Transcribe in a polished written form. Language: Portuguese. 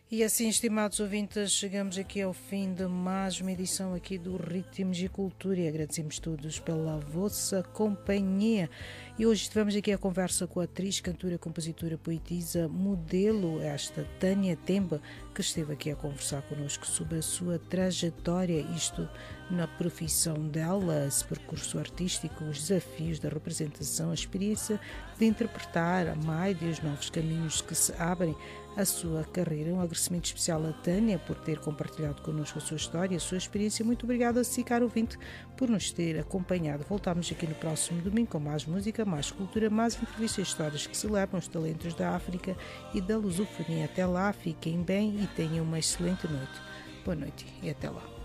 E assim, estimados ouvintes, chegamos aqui ao fim de mais uma edição aqui do Ritmos e Cultura e agradecemos todos pela vossa companhia. E hoje estivemos aqui a conversa com a atriz, cantora, compositora, poetisa, modelo, esta Tânia Temba, que esteve aqui a conversar connosco sobre a sua trajetória, isto na profissão dela, esse percurso artístico, os desafios da representação, a experiência de interpretar a mais e os novos caminhos que se abrem à sua carreira. Um agradecimento especial a Tânia por ter compartilhado connosco a sua história, a sua experiência. Muito obrigada a si, caro ouvinte, por nos ter acompanhado. Voltamos aqui no próximo domingo com mais música, mais cultura, mais entrevistas e histórias que celebram os talentos da África e da lusofonia. Até lá, fiquem bem e tenham uma excelente noite. Boa noite e até lá.